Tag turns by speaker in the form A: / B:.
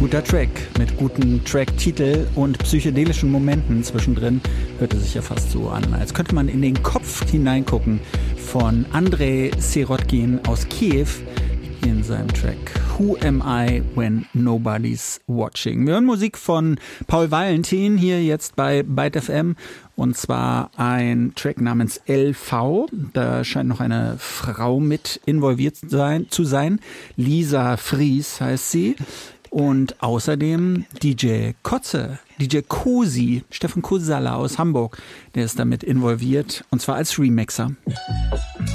A: guter Track mit gutem Track-Titel und psychedelischen Momenten zwischendrin. Hörte sich ja fast so an, als könnte man in den Kopf hineingucken von Andrei Sirotkin aus Kiew in seinem Track Who Am I When Nobody's Watching. Wir hören Musik von Paul Valentin hier jetzt bei Byte FM und zwar ein Track namens LV. Da scheint noch eine Frau mit involviert zu sein. Lisa Fries heißt sie. Und außerdem DJ Kotze, DJ Kosi, Stefan Kosala aus Hamburg, der ist damit involviert und zwar als Remixer.